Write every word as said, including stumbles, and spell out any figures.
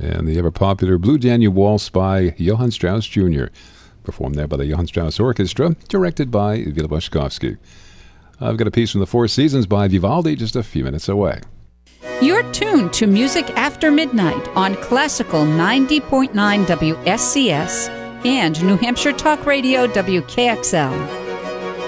and the ever-popular Blue Danube Waltz by Johann Strauss Junior, performed there by the Johann Strauss Orchestra, directed by Willa Boskovsky. I've got a piece from The Four Seasons by Vivaldi just a few minutes away. You're tuned to Music After Midnight on Classical ninety point nine W S C S and New Hampshire Talk Radio W K X L.